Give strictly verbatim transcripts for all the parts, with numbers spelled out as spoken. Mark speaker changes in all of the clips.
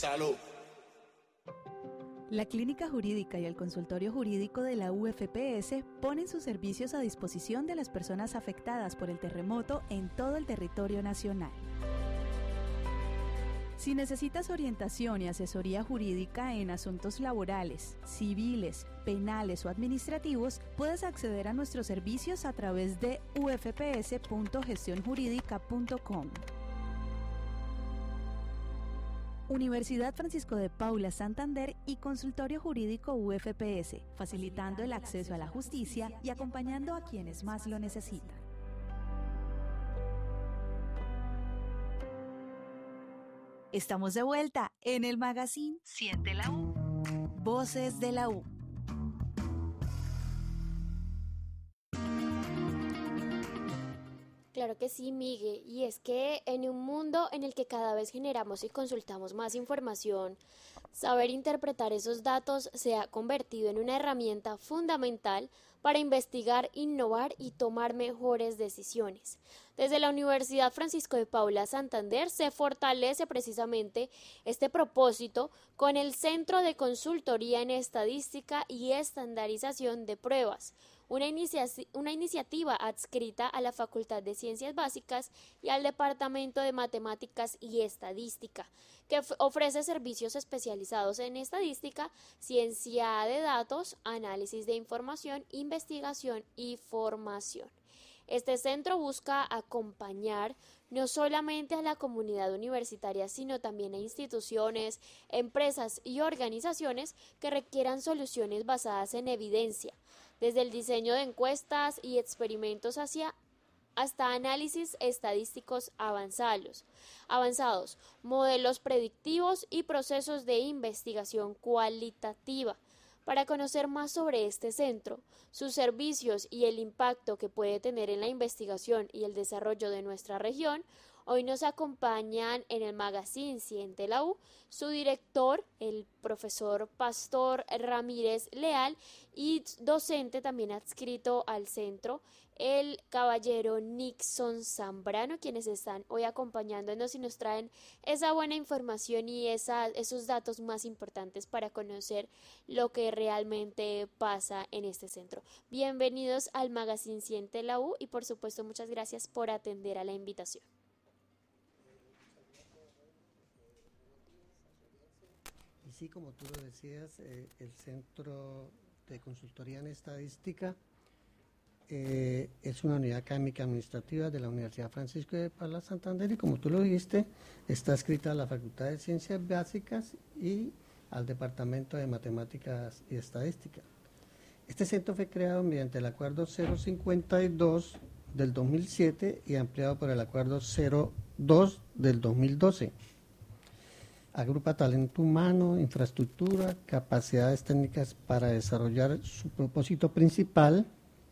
Speaker 1: Salud.
Speaker 2: La Clínica Jurídica y el Consultorio Jurídico de la U F P S ponen sus servicios a disposición de las personas afectadas por el terremoto en todo el territorio nacional. Si necesitas orientación y asesoría jurídica en asuntos laborales, civiles, penales o administrativos, puedes acceder a nuestros servicios a través de u f p s punto gestión jurídica punto com. Universidad Francisco de Paula Santander y Consultorio Jurídico U F P S, facilitando el acceso a la justicia y acompañando a quienes más lo necesitan. Estamos de vuelta en el magazine Siente la U. Voces de la U.
Speaker 3: Claro que sí, Miguel, y es que en un mundo en el que cada vez generamos y consultamos más información, saber interpretar esos datos se ha convertido en una herramienta fundamental para investigar, innovar y tomar mejores decisiones. Desde la Universidad Francisco de Paula Santander se fortalece precisamente este propósito con el Centro de Consultoría en Estadística y Estandarización de Pruebas, una, inicia- una iniciativa adscrita a la Facultad de Ciencias Básicas y al Departamento de Matemáticas y Estadística, que f- ofrece servicios especializados en estadística, ciencia de datos, análisis de información, investigación y formación. Este centro busca acompañar no solamente a la comunidad universitaria, sino también a instituciones, empresas y organizaciones que requieran soluciones basadas en evidencia, desde el diseño de encuestas y experimentos hacia hasta análisis estadísticos avanzados, avanzados, modelos predictivos y procesos de investigación cualitativa. Para conocer más sobre este centro, sus servicios y el impacto que puede tener en la investigación y el desarrollo de nuestra región, hoy nos acompañan en el magazine Siente la U su director, el profesor Pastor Ramírez Leal, y docente también adscrito al centro, el caballero Nixon Zambrano, quienes están hoy acompañándonos y nos traen esa buena información y esa, esos datos más importantes para conocer lo que realmente pasa en este centro. Bienvenidos al magazine Siente la U y por supuesto muchas gracias por atender a la invitación.
Speaker 4: Y sí, como tú lo decías, eh, el Centro de Consultoría en Estadística eh, es una unidad académica administrativa de la Universidad Francisco de Paula Santander y como tú lo dijiste, está adscrita a la Facultad de Ciencias Básicas y al Departamento de Matemáticas y Estadística. Este centro fue creado mediante el Acuerdo cero cincuenta y dos del dos mil siete y ampliado por el Acuerdo cero dos del dos mil doce. Agrupa talento humano, infraestructura, capacidades técnicas para desarrollar su propósito principal,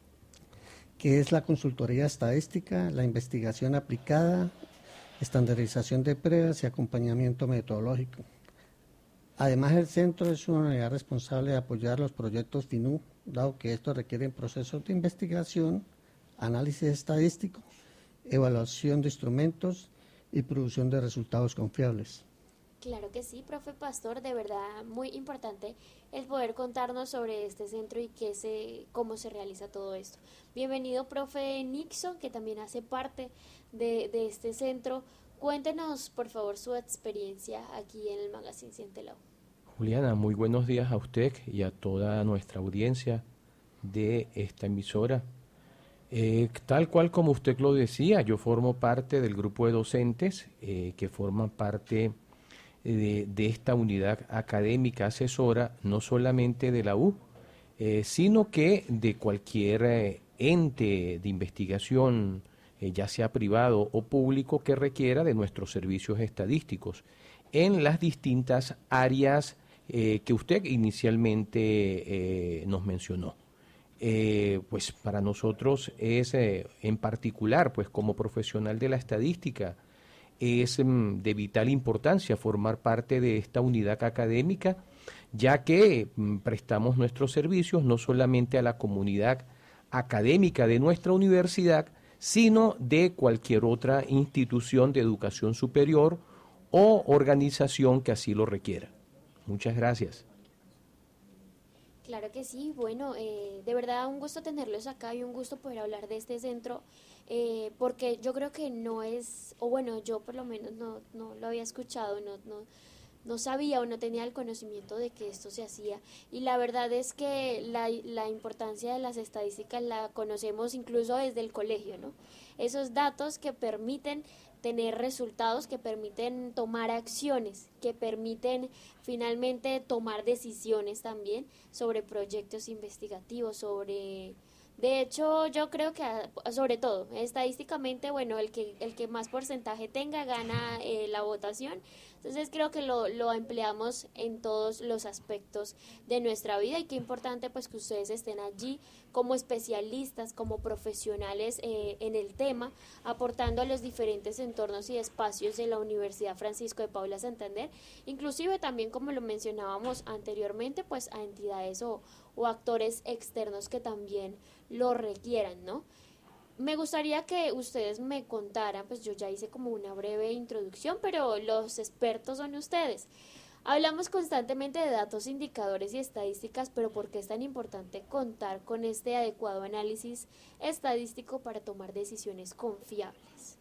Speaker 4: que es la consultoría estadística, la investigación aplicada, estandarización de pruebas y acompañamiento metodológico. Además, el centro es una unidad responsable de apoyar los proyectos F I N U, dado que estos requieren procesos de investigación, análisis estadístico, evaluación de instrumentos y producción de resultados confiables.
Speaker 3: Claro que sí, profe Pastor, de verdad muy importante el poder contarnos sobre este centro y qué se, cómo se realiza todo esto. Bienvenido, profe Nixon, que también hace parte de, de este centro. Cuéntenos, por favor, su experiencia aquí en el magazine Siente la U.
Speaker 5: Juliana, muy buenos días a usted y a toda nuestra audiencia de esta emisora. Eh, tal cual como usted lo decía, yo formo parte del grupo de docentes eh, que forman parte De, de esta unidad académica asesora, no solamente de la U, eh, sino que de cualquier eh, ente de investigación, eh, ya sea privado o público, que requiera de nuestros servicios estadísticos en las distintas áreas eh, que usted inicialmente eh, nos mencionó. Eh, pues para nosotros es eh, en particular, pues como profesional de la estadística, es de vital importancia formar parte de esta unidad académica, ya que prestamos nuestros servicios no solamente a la comunidad académica de nuestra universidad, sino de cualquier otra institución de educación superior o organización que así lo requiera. Muchas gracias.
Speaker 3: Claro que sí, bueno, eh, de verdad un gusto tenerlos acá y un gusto poder hablar de este centro, eh, porque yo creo que no es, o bueno, yo por lo menos no, no lo había escuchado, no, no, no sabía o no tenía el conocimiento de que esto se hacía, y la verdad es que la, la importancia de las estadísticas la conocemos incluso desde el colegio, ¿no? Esos datos que permiten tener resultados, que permiten tomar acciones, que permiten finalmente tomar decisiones también sobre proyectos investigativos, sobre... De hecho, yo creo que sobre todo, estadísticamente, bueno, el que el que más porcentaje tenga gana eh, la votación. Entonces creo que lo, lo empleamos en todos los aspectos de nuestra vida y qué importante pues que ustedes estén allí como especialistas, como profesionales eh, en el tema, aportando a los diferentes entornos y espacios de la Universidad Francisco de Paula Santander, inclusive también como lo mencionábamos anteriormente, pues a entidades o, o actores externos que también lo requieran, ¿no? Me gustaría que ustedes me contaran, pues yo ya hice como una breve introducción, pero los expertos son ustedes. Hablamos constantemente de datos, indicadores y estadísticas, pero ¿por qué es tan importante contar con este adecuado análisis estadístico para tomar decisiones confiables?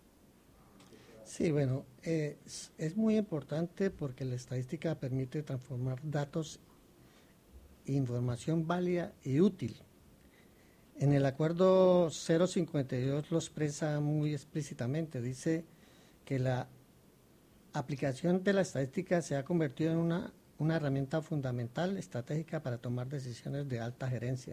Speaker 4: Sí, bueno, eh, es, es muy importante porque la estadística permite transformar datos e información válida y útil. En el acuerdo cero cincuenta y dos lo expresa muy explícitamente, dice que la aplicación de la estadística se ha convertido en una, una herramienta fundamental, estratégica para tomar decisiones de alta gerencia.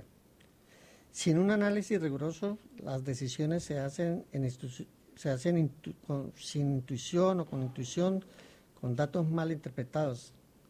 Speaker 4: Sin un análisis riguroso, las decisiones se hacen, en se hacen intu con, sin intuición o con intuición, con datos mal interpretados.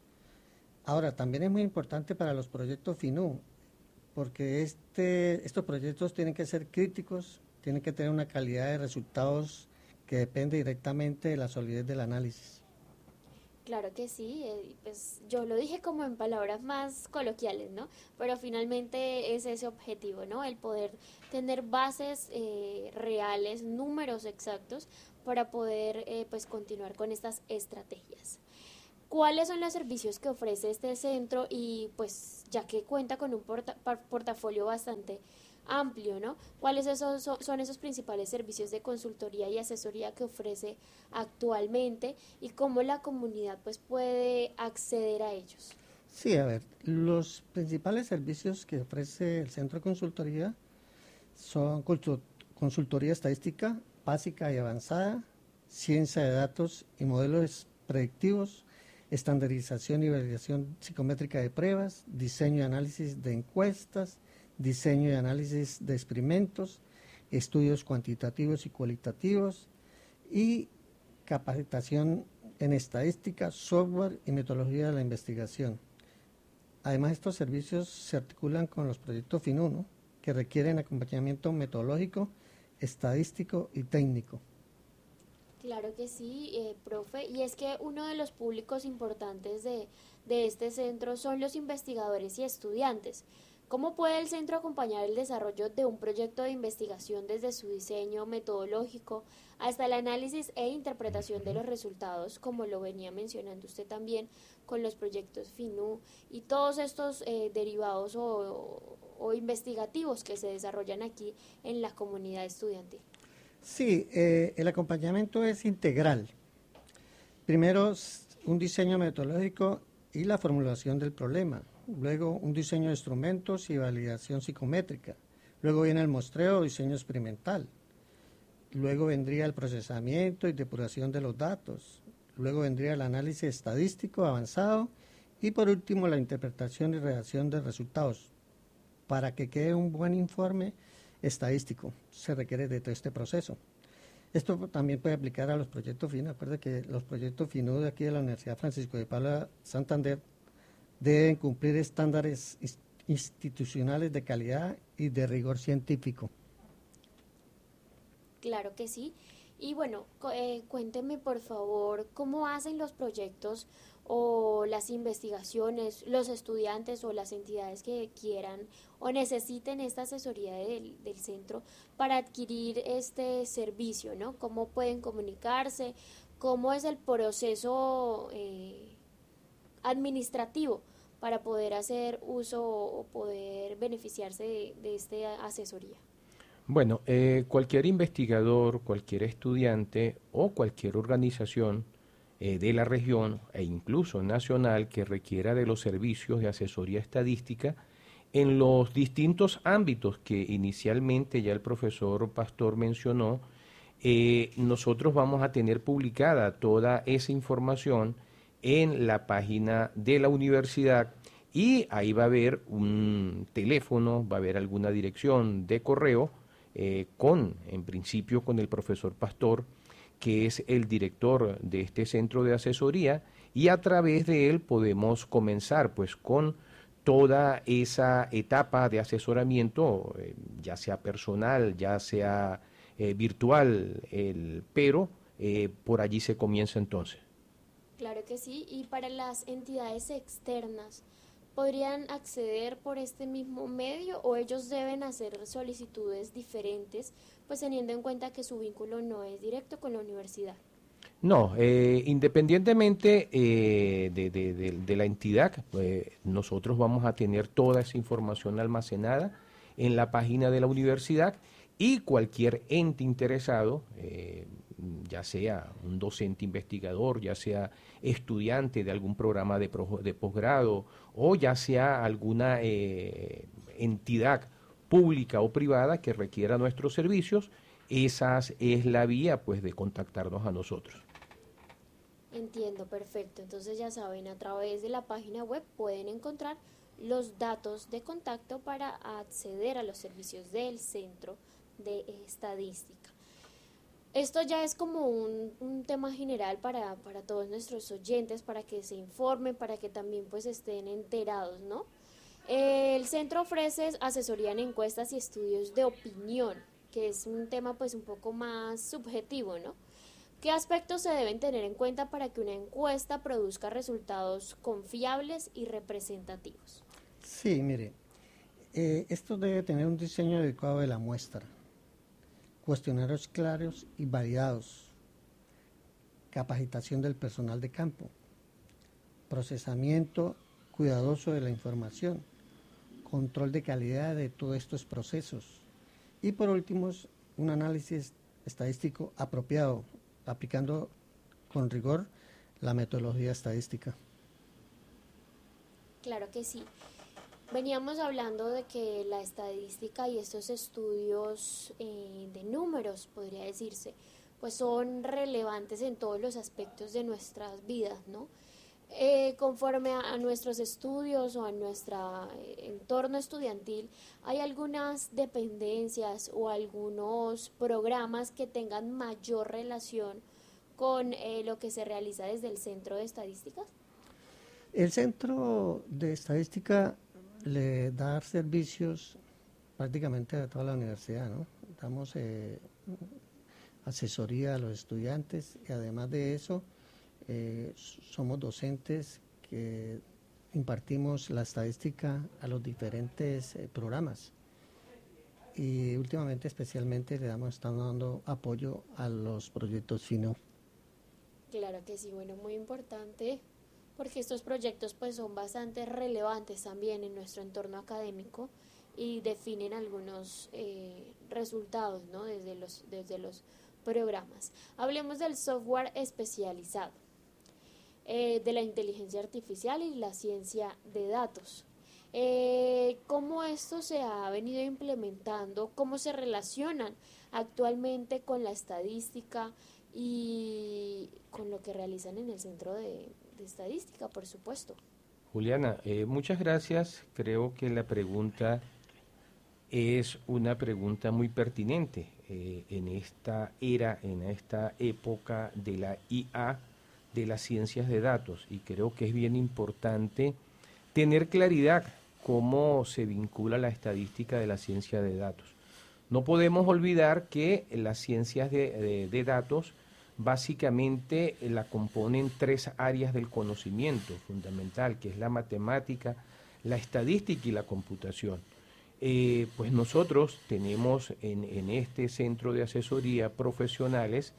Speaker 4: Ahora, también es muy importante para los proyectos FINU, porque este, estos proyectos tienen que ser críticos, tienen que tener una calidad de resultados que depende directamente de la solidez del análisis.
Speaker 3: Claro que sí, eh, pues yo lo dije como en palabras más coloquiales, ¿no? Pero finalmente es ese objetivo, ¿no? El poder tener bases eh, reales, números exactos para poder eh, pues continuar con estas estrategias. ¿Cuáles son los servicios que ofrece este centro? Y pues ya que cuenta con un porta portafolio bastante amplio, ¿no? ¿Cuáles esos son esos principales servicios de consultoría y asesoría que ofrece actualmente y cómo la comunidad pues puede acceder a ellos?
Speaker 4: Sí, a ver, los principales servicios que ofrece el Centro de Consultoría son consultoría estadística básica y avanzada, ciencia de datos y modelos predictivos, estandarización y validación psicométrica de pruebas, diseño y análisis de encuestas, diseño y análisis de experimentos, estudios cuantitativos y cualitativos y capacitación en estadística, software y metodología de la investigación. Además, estos servicios se articulan con los proyectos FINU, ¿no?, que requieren acompañamiento metodológico, estadístico y técnico.
Speaker 3: Claro que sí, eh, profe, y es que uno de los públicos importantes de, de este centro son los investigadores y estudiantes. ¿Cómo puede el centro acompañar el desarrollo de un proyecto de investigación desde su diseño metodológico hasta el análisis e interpretación de los resultados, como lo venía mencionando usted también, con los proyectos FINU y todos estos eh, derivados o, o, o investigativos que se desarrollan aquí en la comunidad estudiantil?
Speaker 4: Sí, eh, el acompañamiento es integral. Primero, un diseño metodológico y la formulación del problema. Luego, un diseño de instrumentos y validación psicométrica. Luego viene el muestreo o diseño experimental. Luego vendría el procesamiento y depuración de los datos. Luego vendría el análisis estadístico avanzado. Y por último, la interpretación y redacción de resultados. Para que quede un buen informe estadístico, se requiere de todo este proceso. Esto también puede aplicar a los proyectos FINU. Acuérdense que los proyectos FINU de aquí de la Universidad Francisco de Paula Santander deben cumplir estándares institucionales de calidad y de rigor científico.
Speaker 3: Claro que sí. Y bueno, eh, cuénteme por favor, ¿cómo hacen los proyectos o las investigaciones, los estudiantes o las entidades que quieran o necesiten esta asesoría del, del centro para adquirir este servicio, ¿no? ¿Cómo pueden comunicarse? cómo es el proceso eh, administrativo para poder hacer uso o poder beneficiarse de, de esta asesoría.
Speaker 5: Bueno, eh, cualquier investigador, cualquier estudiante o cualquier organización eh, de la región e incluso nacional que requiera de los servicios de asesoría estadística en los distintos ámbitos que inicialmente ya el profesor Pastor mencionó, eh, nosotros vamos a tener publicada toda esa información en la página de la universidad y ahí va a haber un teléfono, va a haber alguna dirección de correo eh, con, en principio, con el profesor Pastor, que es el director de este centro de asesoría, y a través de él podemos comenzar pues con toda esa etapa de asesoramiento, eh, ya sea personal, ya sea eh, virtual, el, pero eh, por allí se comienza entonces.
Speaker 3: Claro que sí, y para las entidades externas, ¿podrían acceder por este mismo medio o ellos deben hacer solicitudes diferentes, pues teniendo en cuenta que su vínculo no es directo con la universidad?
Speaker 5: No, eh, independientemente eh, de, de, de, de la entidad, pues, nosotros vamos a tener toda esa información almacenada en la página de la universidad y cualquier ente interesado, eh, ya sea un docente investigador, ya sea estudiante de algún programa de, pro, de posgrado o ya sea alguna eh, entidad pública o privada que requiera nuestros servicios, esa es la vía pues de contactarnos a nosotros.
Speaker 3: Entiendo, perfecto. Entonces ya saben, a través de la página web pueden encontrar los datos de contacto para acceder a los servicios del Centro de Estadística. Esto ya es como un, un tema general para, para todos nuestros oyentes, para que se informen, para que también pues estén enterados, ¿no? El centro ofrece asesoría en encuestas y estudios de opinión, que es un tema pues un poco más subjetivo, ¿no? ¿Qué aspectos se deben tener en cuenta para que una encuesta produzca resultados confiables y representativos?
Speaker 4: Sí, mire, eh, esto debe tener un diseño adecuado de la muestra, cuestionarios claros y validados, capacitación del personal de campo, procesamiento cuidadoso de la información, control de calidad de todos estos procesos y por último un análisis estadístico apropiado, aplicando con rigor la metodología estadística.
Speaker 3: Claro que sí. Veníamos hablando de que la estadística y estos estudios eh, de números, podría decirse, pues son relevantes en todos los aspectos de nuestras vidas, ¿no? Eh, conforme a, a nuestros estudios o a nuestro eh, entorno estudiantil, hay algunas dependencias o algunos programas que tengan mayor relación con eh, lo que se realiza desde el Centro de Estadísticas.
Speaker 4: El Centro de Estadística le da servicios prácticamente a toda la universidad, ¿no? Damos eh, asesoría a los estudiantes y además de eso eh, somos docentes que impartimos la estadística a los diferentes eh, programas y últimamente especialmente le damos, estamos dando apoyo a los proyectos FINO.
Speaker 3: Claro que sí, bueno, muy importante, porque estos proyectos pues son bastante relevantes también en nuestro entorno académico y definen algunos eh, resultados, ¿no? desde los, desde los programas. Hablemos del software especializado, eh, de la inteligencia artificial y la ciencia de datos. Eh, ¿Cómo esto se ha venido implementando? ¿Cómo se relacionan actualmente con la estadística y con lo que realizan en el Centro de, de Estadística, por supuesto?
Speaker 5: Juliana, eh, muchas gracias. Creo que la pregunta es una pregunta muy pertinente eh, en esta era, en esta época de la I A, de las ciencias de datos, y creo que es bien importante tener claridad cómo se vincula la estadística de la ciencia de datos. No podemos olvidar que las ciencias de, de, de datos básicamente la componen tres áreas del conocimiento fundamental, que es la matemática, la estadística y la computación. Eh, pues nosotros tenemos en, en este centro de asesoría profesionales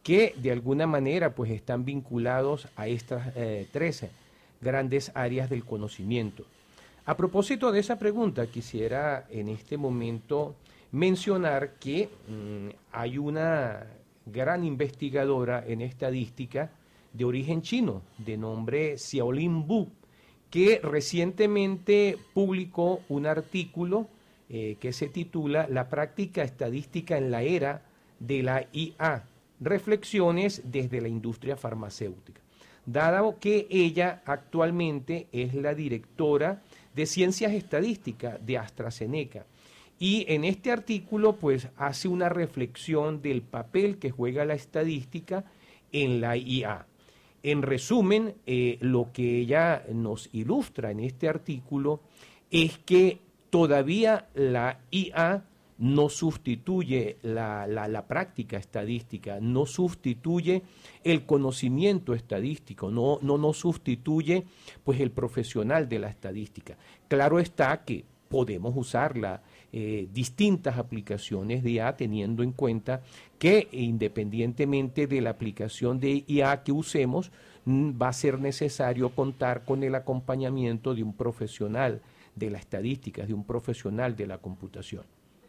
Speaker 5: que de alguna manera pues están vinculados a estas eh, tres grandes áreas del conocimiento. A propósito de esa pregunta, quisiera en este momento mencionar que mmm, hay una gran investigadora en estadística de origen chino, de nombre Xiaolin Bu, que recientemente publicó un artículo eh, que se titula La práctica estadística en la era de la I A, reflexiones desde la industria farmacéutica. Dado que ella actualmente es la directora de Ciencias Estadísticas de AstraZeneca, y en este artículo pues hace una reflexión del papel que juega la estadística en la I A. En resumen, eh, lo que ella nos ilustra en este artículo es que todavía la I A no sustituye la, la, la práctica estadística, no sustituye el conocimiento estadístico, no, no, no sustituye pues el profesional de la estadística. Claro está que podemos usarla, eh, distintas aplicaciones de I A, teniendo en cuenta que independientemente de la aplicación de I A que usemos, va a ser necesario contar con el acompañamiento de un profesional de la estadística, de un profesional de la computación.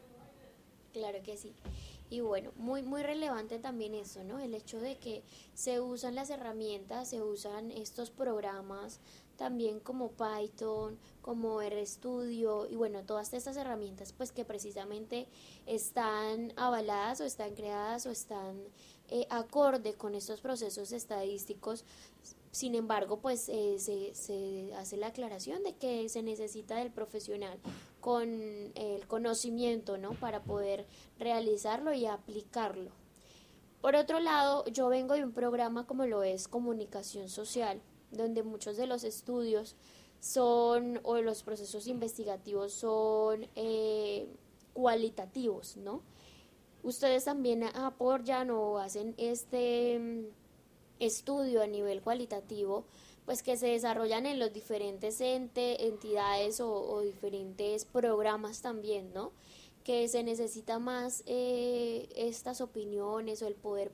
Speaker 3: Claro que sí. Y bueno, muy muy relevante también eso, ¿no? El hecho de que se usan las herramientas, se usan estos programas también como Python, como RStudio y bueno, todas estas herramientas pues que precisamente están avaladas o están creadas o están eh, acorde con estos procesos estadísticos. Sin embargo, pues eh, se, se hace la aclaración de que se necesita del profesional con el conocimiento, ¿no? Para poder realizarlo y aplicarlo. Por otro lado, yo vengo de un programa como lo es Comunicación Social, donde muchos de los estudios son, o los procesos investigativos son eh, cualitativos, ¿no? Ustedes también apoyan o hacen este estudio a nivel cualitativo, pues que se desarrollan en los diferentes ente, entidades o, o diferentes programas también, ¿no? Que se necesita más eh, estas opiniones o el poder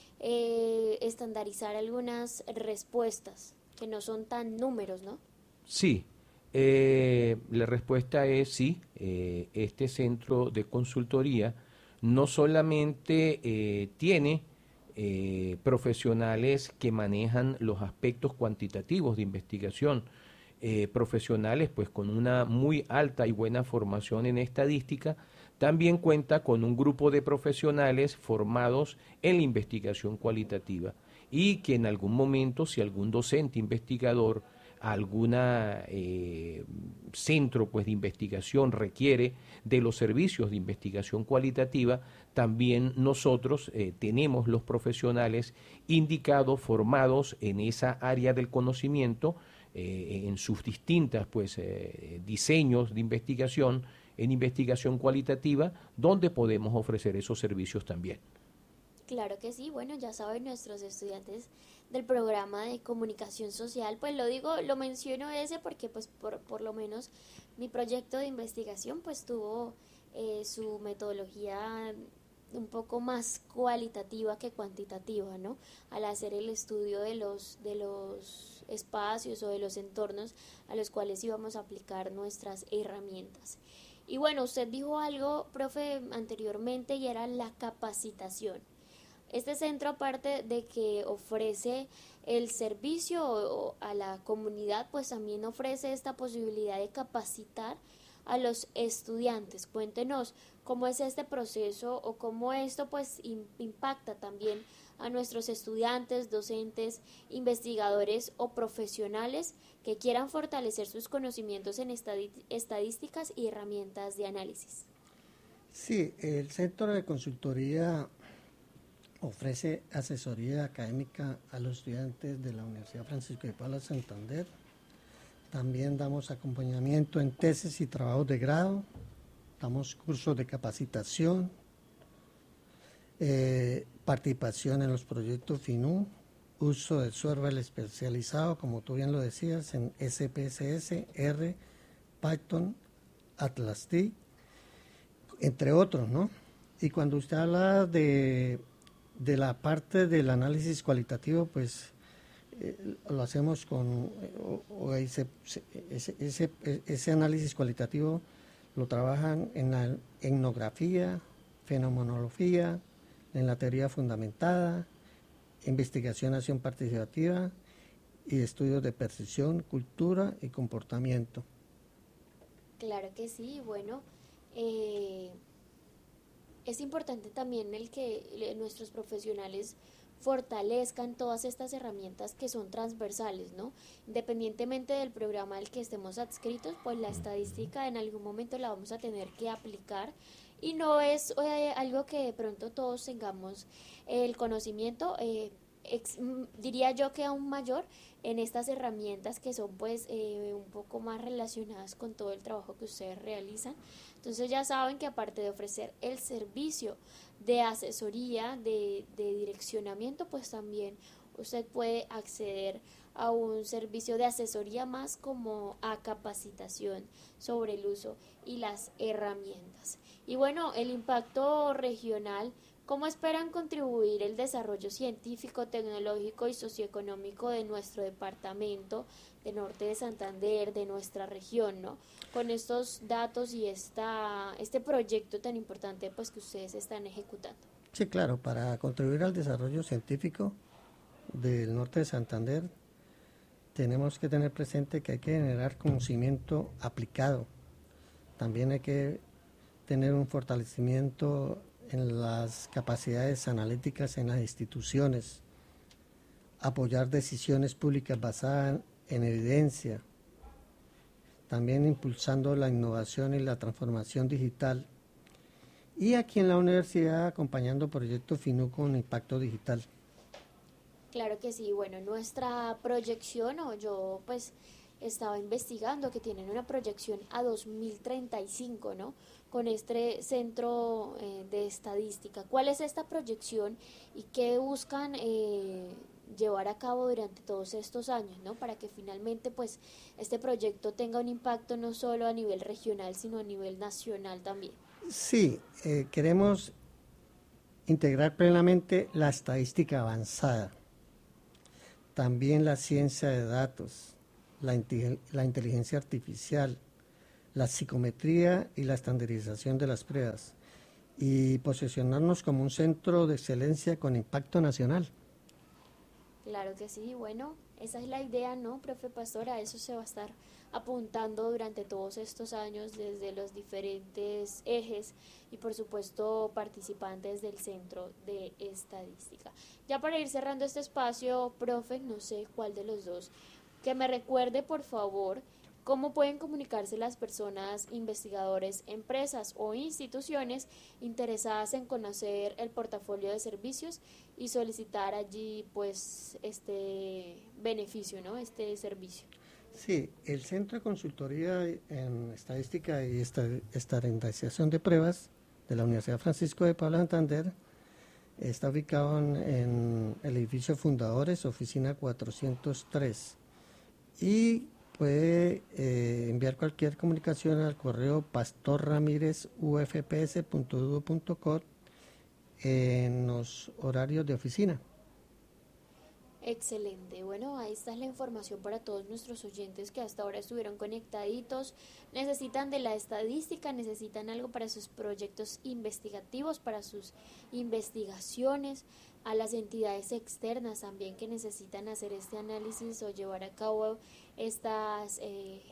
Speaker 3: eh, estandarizar algunas respuestas que no son tan números, ¿no?
Speaker 5: Sí, eh, la respuesta es sí. Eh, este centro de consultoría no solamente eh, tiene Eh, profesionales que manejan los aspectos cuantitativos de investigación, eh, profesionales pues con una muy alta y buena formación en estadística, también cuenta con un grupo de profesionales formados en la investigación cualitativa y que en algún momento, si algún docente investigador, alguna eh, centro pues de investigación requiere de los servicios de investigación cualitativa, también nosotros eh, tenemos los profesionales indicados, formados en esa área del conocimiento, eh, en sus distintas pues eh, diseños de investigación, en investigación cualitativa, donde podemos ofrecer esos servicios también.
Speaker 3: Claro que sí, bueno, ya saben nuestros estudiantes del programa de comunicación social, pues lo digo, lo menciono ese porque pues por, por lo menos mi proyecto de investigación pues tuvo eh, su metodología un poco más cualitativa que cuantitativa, ¿no? Al hacer el estudio de los, de los espacios o de los entornos a los cuales íbamos a aplicar nuestras herramientas. Y bueno, usted dijo algo, profe, anteriormente y era la capacitación. Este centro, aparte de que ofrece el servicio a la comunidad, pues también ofrece esta posibilidad de capacitar a los estudiantes. Cuéntenos cómo es este proceso o cómo esto pues impacta también a nuestros estudiantes, docentes, investigadores o profesionales que quieran fortalecer sus conocimientos en estadísticas y herramientas de análisis.
Speaker 4: Sí, el Centro de Consultoría ofrece asesoría académica a los estudiantes de la Universidad Francisco de Paula Santander. También damos acompañamiento en tesis y trabajos de grado, damos cursos de capacitación, eh, participación en los proyectos FINU, uso de software especializado, como tú bien lo decías, en S P S S, R, Python, Atlas T, entre otros, ¿no? Y cuando usted habla de de la parte del análisis cualitativo, pues eh, lo hacemos con o, o ese, ese, ese, ese análisis cualitativo lo trabajan en la etnografía, fenomenología, en la teoría fundamentada, investigación, acción participativa y estudios de percepción, cultura y comportamiento.
Speaker 3: Claro que sí, bueno, eh, es importante también el que nuestros profesionales fortalezcan todas estas herramientas que son transversales, ¿no? Independientemente del programa al que estemos adscritos, pues la estadística en algún momento la vamos a tener que aplicar y no es eh, algo que de pronto todos tengamos el conocimiento, eh, ex, diría yo que aún mayor en estas herramientas que son pues eh, un poco más relacionadas con todo el trabajo que ustedes realizan. Entonces ya saben que aparte de ofrecer el servicio de asesoría, de, de direccionamiento, pues también usted puede acceder a un servicio de asesoría más como a capacitación sobre el uso y las herramientas. Y bueno, el impacto regional, ¿cómo esperan contribuir el desarrollo científico, tecnológico y socioeconómico de nuestro departamento, de Norte de Santander, de nuestra región, ¿no? Con estos datos y esta, este proyecto tan importante pues que ustedes están ejecutando.
Speaker 4: Sí, claro, para contribuir al desarrollo científico del Norte de Santander tenemos que tener presente que hay que generar conocimiento aplicado. También hay que tener un fortalecimiento en las capacidades analíticas en las instituciones, apoyar decisiones públicas basadas en evidencia, también impulsando la innovación y la transformación digital, y aquí en la universidad acompañando proyectos FINU con impacto digital.
Speaker 3: Claro que sí, bueno, nuestra proyección, o yo pues estaba investigando que tienen una proyección a dos mil treinta y cinco, ¿no? Con este centro eh, de estadística. ¿Cuál es esta proyección y qué buscan eh, llevar a cabo durante todos estos años, ¿no? Para que finalmente pues este proyecto tenga un impacto no solo a nivel regional, sino a nivel nacional también.
Speaker 4: Sí, eh, queremos integrar plenamente la estadística avanzada, también la ciencia de datos, la, la inteligencia artificial, la psicometría y la estandarización de las pruebas, y posicionarnos como un centro de excelencia con impacto nacional.
Speaker 3: Claro que sí, bueno, esa es la idea, ¿no, profe Pastor? A eso se va a estar apuntando durante todos estos años desde los diferentes ejes y por supuesto participantes del Centro de Estadística. Ya para ir cerrando este espacio, profe, no sé cuál de los dos, que me recuerde por favor cómo pueden comunicarse las personas, investigadores, empresas o instituciones interesadas en conocer el portafolio de servicios y solicitar allí pues este beneficio, ¿no? Este servicio.
Speaker 4: Sí, el Centro de Consultoría en Estadística y Estandarización de Pruebas de la Universidad Francisco de Paula Santander está ubicado en, en el edificio Fundadores, oficina cuatrocientos tres, y puede eh, enviar cualquier comunicación al correo pastor ramírez u f p s punto edu punto co en los horarios de oficina.
Speaker 3: Excelente, bueno, ahí está la información para todos nuestros oyentes que hasta ahora estuvieron conectaditos, necesitan de la estadística, necesitan algo para sus proyectos investigativos, para sus investigaciones, a las entidades externas también que necesitan hacer este análisis o llevar a cabo estas, eh,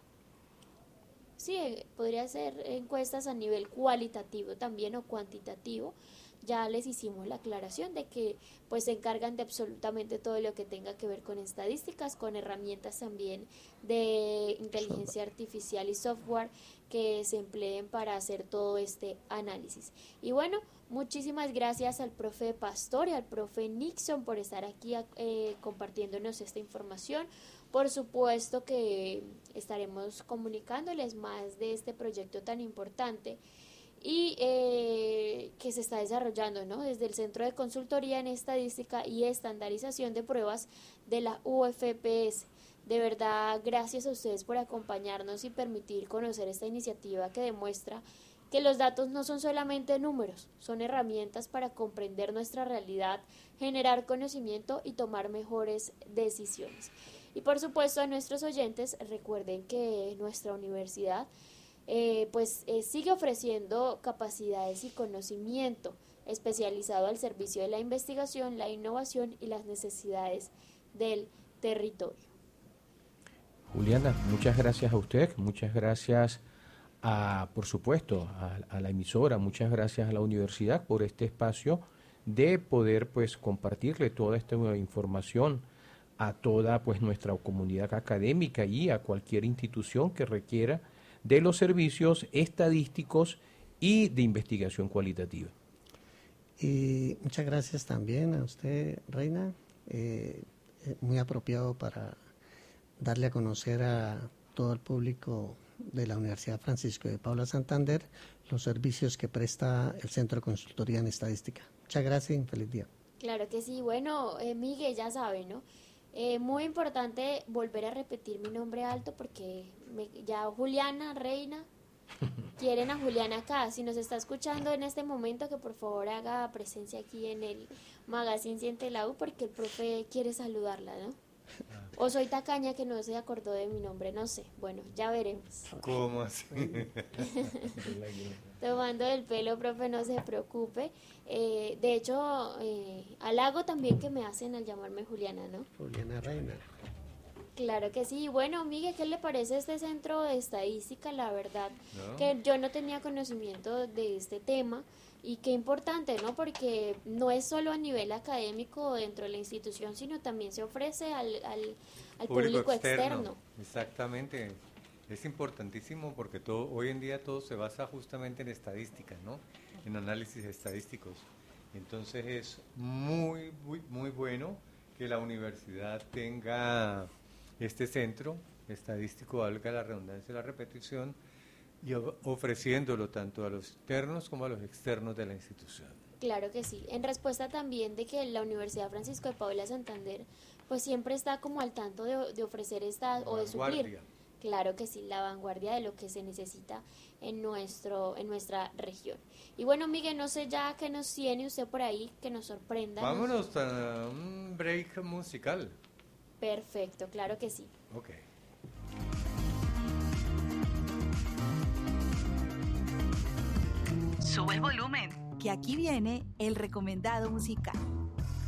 Speaker 3: sí, podría ser encuestas a nivel cualitativo también o cuantitativo. Ya les hicimos la aclaración de que pues se encargan de absolutamente todo lo que tenga que ver con estadísticas, con herramientas también de inteligencia artificial y software que se empleen para hacer todo este análisis. Y bueno, muchísimas gracias al profe Pastor y al profe Nixon por estar aquí eh, compartiéndonos esta información. Por supuesto que estaremos comunicándoles más de este proyecto tan importante y eh, que se está desarrollando, ¿no? Desde el Centro de Consultoría en Estadística y Estandarización de Pruebas de la U F P S. De verdad, gracias a ustedes por acompañarnos y permitir conocer esta iniciativa que demuestra que los datos no son solamente números, son herramientas para comprender nuestra realidad, generar conocimiento y tomar mejores decisiones. Y por supuesto a nuestros oyentes recuerden que nuestra universidad eh, pues eh, sigue ofreciendo capacidades y conocimiento especializado al servicio de la investigación, la innovación y las necesidades del territorio.
Speaker 5: Juliana, muchas gracias a usted, muchas gracias a, por supuesto, a, a la emisora, muchas gracias a la universidad por este espacio de poder pues compartirle toda esta información a toda pues nuestra comunidad académica y a cualquier institución que requiera de los servicios estadísticos y de investigación cualitativa.
Speaker 4: Y muchas gracias también a usted, Reina, eh, muy apropiado para darle a conocer a todo el público de la Universidad Francisco de Paula Santander los servicios que presta el Centro de Consultoría en Estadística. Muchas gracias y un feliz día.
Speaker 3: Claro que sí. Bueno, eh, Miguel, ya sabe, ¿no? Eh, muy importante volver a repetir mi nombre alto porque me, ya Juliana, Reina, quieren a Juliana acá. Si nos está escuchando en este momento, que por favor haga presencia aquí en el Magazine Siente la U porque el profe quiere saludarla, ¿no? O soy tacaña que no se acordó de mi nombre, no sé. Bueno, ya veremos.
Speaker 1: ¿Cómo así?
Speaker 3: Tomando el pelo, profe, no se preocupe. Eh, de hecho, eh, halago también que me hacen al llamarme Juliana, ¿no?
Speaker 4: Juliana Reina.
Speaker 3: Claro que sí. Bueno, Miguel, ¿qué le parece este centro de estadística? La verdad,
Speaker 1: ¿No?
Speaker 3: que yo no tenía conocimiento de este tema. Y qué importante, ¿no? Porque no es solo a nivel académico dentro de la institución, sino también se ofrece al, al, al público, público externo. externo.
Speaker 1: Exactamente. Es importantísimo porque todo, hoy en día todo se basa justamente en estadística, ¿no? En análisis estadísticos. Entonces es muy, muy, muy bueno que la universidad tenga este centro estadístico, valga la redundancia y la repetición, y ofreciéndolo tanto a los internos como a los externos de la institución.
Speaker 3: Claro que sí, en respuesta también de que la Universidad Francisco de Paula Santander pues siempre está como al tanto de, de ofrecer esta
Speaker 1: La
Speaker 3: o de
Speaker 1: vanguardia.
Speaker 3: suplir, claro que sí, la vanguardia de lo que se necesita en nuestro en nuestra región. Y bueno, Miguel, no sé ya qué nos tiene usted por ahí, que nos sorprenda.
Speaker 1: Vámonos a un break musical.
Speaker 3: Perfecto, claro que sí.
Speaker 1: Ok.
Speaker 2: Sube el volumen, que aquí viene el recomendado musical.